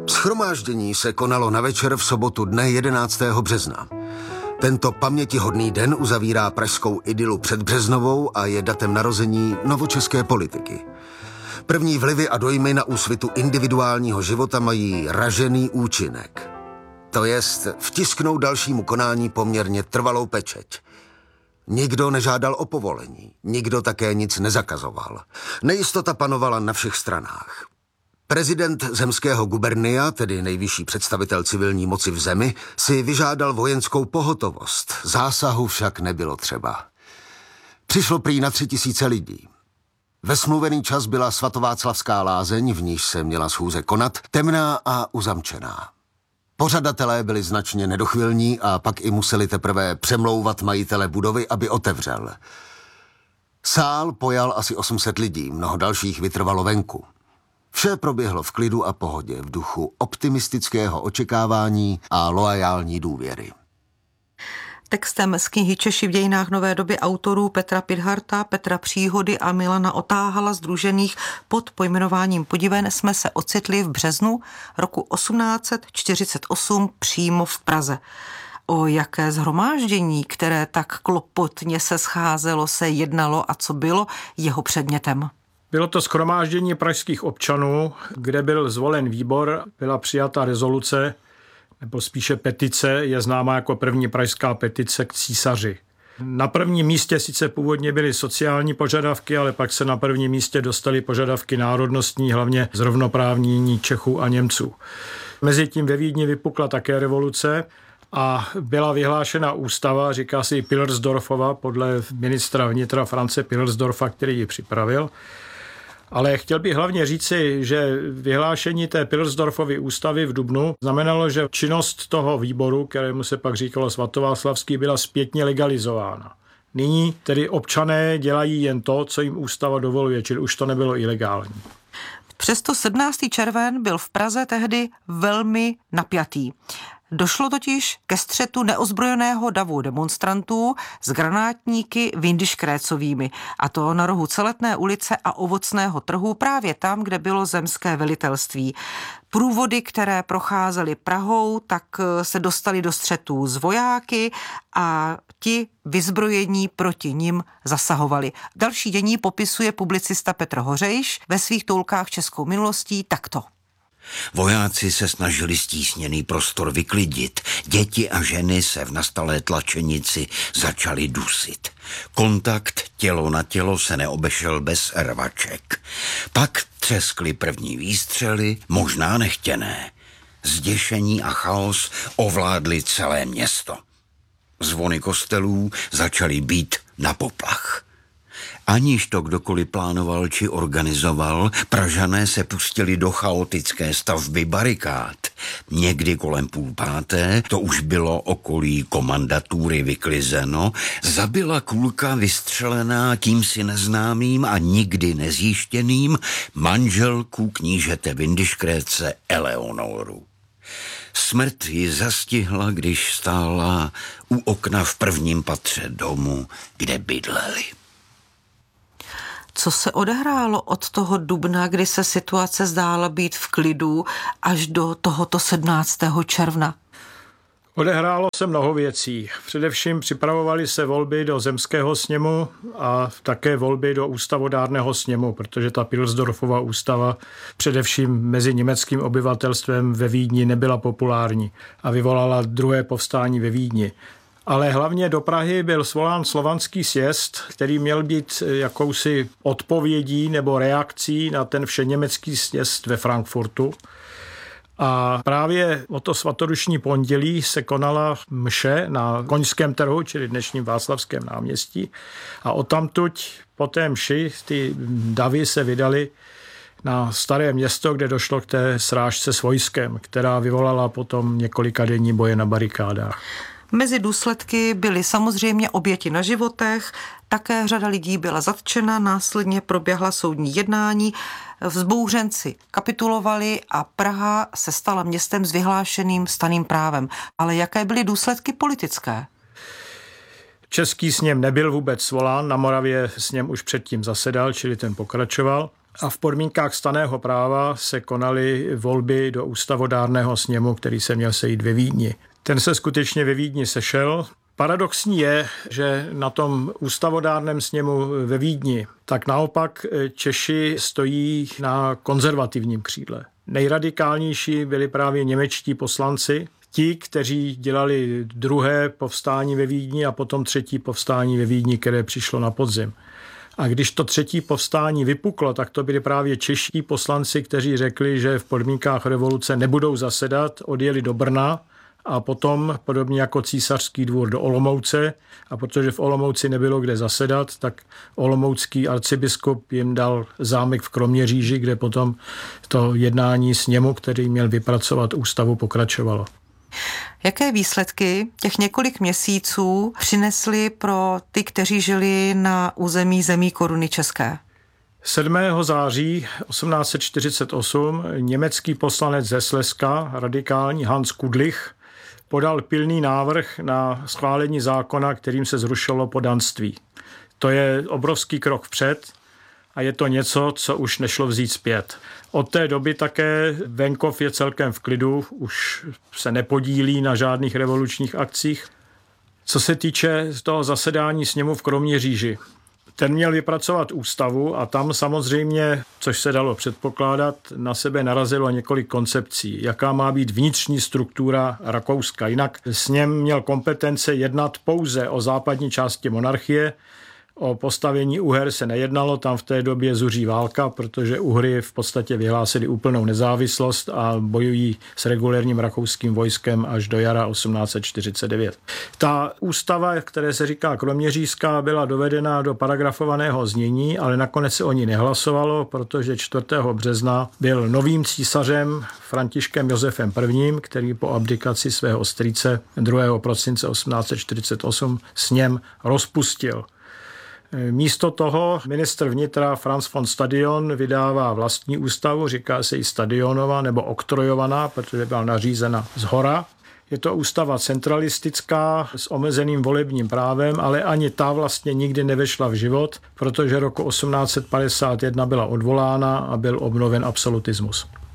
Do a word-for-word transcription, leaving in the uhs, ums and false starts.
Shromáždění se konalo na večer v sobotu dne jedenáctého března. Tento pamětihodný den uzavírá pražskou idylu předbřeznovou a je datem narození novočeské politiky. První vlivy a dojmy na úsvitu individuálního života mají ražený účinek. To jest vtisknout dalšímu konání poměrně trvalou pečeť. Nikdo nežádal o povolení, nikdo také nic nezakazoval. Nejistota panovala na všech stranách. Prezident zemského gubernia, tedy nejvyšší představitel civilní moci v zemi, si vyžádal vojenskou pohotovost. Zásahu však nebylo třeba. Přišlo prý na tři tisíce lidí. Ve smluvený čas byla svatováclavská lázeň, v níž se měla schůze konat, temná a uzamčená. Pořadatelé byli značně nedochvilní a pak i museli teprve přemlouvat majitele budovy, aby otevřel. Sál pojal asi osm set lidí, mnoho dalších vytrvalo venku. Vše proběhlo v klidu a pohodě, v duchu optimistického očekávání a loajální důvěry. Textem z knihy Češi v dějinách nové doby autorů Petra Pidharta, Petra Příhody a Milana Otáhala sdružených pod pojmenováním Podiven jsme se ocitli v březnu roku osmnáct set čtyřicet osm přímo v Praze. O jaké shromáždění, které tak klopotně se scházelo, se jednalo a co bylo jeho předmětem? Bylo to shromáždění pražských občanů, kde byl zvolen výbor, byla přijata rezoluce, nebo spíše petice, je známá jako první pražská petice k císaři. Na prvním místě sice původně byly sociální požadavky, ale pak se na prvním místě dostaly požadavky národnostní, hlavně zrovnoprávnění Čechů a Němců. Mezitím ve Vídni vypukla také revoluce a byla vyhlášena ústava, říká si Pilersdorfova, podle ministra vnitra France Pilersdorfa, který ji připravil. Ale chtěl bych hlavně říci, že vyhlášení té Pilersdorfovy ústavy v dubnu znamenalo, že činnost toho výboru, kterému se pak říkalo svatováclavský, byla zpětně legalizována. Nyní tedy občané dělají jen to, co jim ústava dovoluje, čili už to nebylo ilegální. Přesto sedmnáctého červen byl v Praze tehdy velmi napjatý. Došlo totiž ke střetu neozbrojeného davu demonstrantů s granátníky Windischgrätzovými, a to na rohu Celetné ulice a Ovocného trhu, právě tam, kde bylo zemské velitelství. Průvody, které procházely Prahou, tak se dostali do střetů s vojáky a ti vyzbrojení proti nim zasahovali. Další dění popisuje publicista Petr Hořejš ve svých toulkách českou minulostí takto. Vojáci se snažili stísněný prostor vyklidit. Děti a ženy se v nastalé tlačenici začaly dusit. Kontakt tělo na tělo se neobešel bez rvaček. Pak třeskly první výstřely, možná nechtěné. Zděšení a chaos ovládly celé město. Zvony kostelů začaly být na poplach. Aniž to kdokoliv plánoval či organizoval, Pražané se pustili do chaotické stavby barikád. Někdy kolem půl páté, to už bylo okolí komandatury vyklizeno, zabila kulka vystřelená kýmsi neznámým a nikdy nezjištěným manželku knížete Windischgrätze Eleonoru. Smrt ji zastihla, když stála u okna v prvním patře domu, kde bydleli. Co se odehrálo od toho dubna, kdy se situace zdála být v klidu, až do tohoto sedmnáctého června? Odehrálo se mnoho věcí. Především připravovaly se volby do zemského sněmu a také volby do ústavodárného sněmu, protože ta Pilersdorfova ústava především mezi německým obyvatelstvem ve Vídni nebyla populární a vyvolala druhé povstání ve Vídni. Ale hlavně do Prahy byl svolán slovanský sjezd, který měl být jakousi odpovědí nebo reakcí na ten všeněmecký sjezd ve Frankfurtu. A právě o to svatodušní pondělí se konala mše na Koňském trhu, čili dnešním Václavském náměstí. A odtamtud po té mši ty davy se vydaly na Staré Město, kde došlo k té srážce s vojskem, která vyvolala potom několika denní boje na barikádách. Mezi důsledky byly samozřejmě oběti na životech, také řada lidí byla zatčena, následně proběhla soudní jednání, vzbouřenci kapitulovali a Praha se stala městem s vyhlášeným stanným právem. Ale jaké byly důsledky politické? Český sněm nebyl vůbec svolán, na Moravě sněm už předtím zasedal, čili ten pokračoval. a v podmínkách stanného práva se konaly volby do ústavodárného sněmu, který se měl sejít ve Vídni. Ten se skutečně ve Vídni sešel. Paradoxní je, že na tom ústavodárném sněmu ve Vídni tak naopak Češi stojí na konzervativním křídle. Nejradikálnější byli právě němečtí poslanci, ti, kteří dělali druhé povstání ve Vídni a potom třetí povstání ve Vídni, které přišlo na podzim. A když to třetí povstání vypuklo, tak to byli právě čeští poslanci, kteří řekli, že v podmínkách revoluce nebudou zasedat, odjeli do Brna a potom, podobně jako císařský dvůr, do Olomouce. A protože v Olomouci nebylo kde zasedat, tak olomoucký arcibiskup jim dal zámek v Kroměříži, kde potom to jednání sněmu, který měl vypracovat ústavu, pokračovalo. Jaké výsledky těch několik měsíců přinesly pro ty, kteří žili na území zemí Koruny české? sedmého září osmnáct set čtyřicet osm německý poslanec ze Slezska, radikální Hans Kudlich, podal pilný návrh na schválení zákona, kterým se zrušilo poddanství. To je obrovský krok vpřed a je to něco, co už nešlo vzít zpět. Od té doby také venkov je celkem v klidu, už se nepodílí na žádných revolučních akcích. Co se týče toho zasedání sněmu v Kroměříži, ten měl vypracovat ústavu a tam samozřejmě, což se dalo předpokládat, na sebe narazilo několik koncepcí, jaká má být vnitřní struktura Rakouska. Jinak sněm měl kompetence jednat pouze o západní části monarchie. O postavení Uher se nejednalo, tam v té době zuří válka, protože Uhry v podstatě vyhlásili úplnou nezávislost a bojují s regulérním rakouským vojskem až do jara osmnáct set čtyřicet devět. Ta ústava, které se říká kroměřížská, byla dovedena do paragrafovaného znění, ale nakonec se o ní nehlasovalo, protože čtvrtého března byl novým císařem Františkem Josefem I., který po abdikaci svého strýce druhého prosince osmnáct set čtyřicet osm sněm rozpustil. Místo toho ministr vnitra Franz von Stadion vydává vlastní ústavu, říká se jí Stadionova nebo oktrojovaná, protože byla nařízena zhora. Je to ústava centralistická s omezeným volebním právem, ale ani ta vlastně nikdy nevešla v život, protože roku osmnáct set padesát jedna byla odvolána a byl obnoven absolutismus.